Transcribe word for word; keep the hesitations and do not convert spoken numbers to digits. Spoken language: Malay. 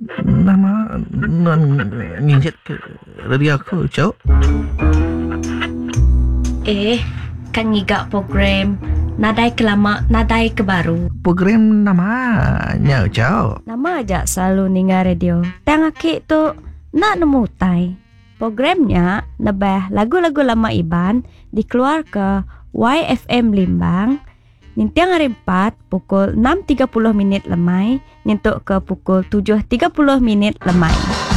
Nama non nginjet ke radio aku, Cok. Eh, kan ngigak program Nadai ke lama, nadai ke baru. Program namanya, Cok. Nama aja selalu ninga radio. Tang akik tu nak nemu tai. Programnya nebah lagu-lagu lama Iban dikeluar ke Y F M Limbang. Nintiang hari empat pukul enam tiga puluh minit lemai nyentuk ke pukul tujuh tiga puluh minit lemai.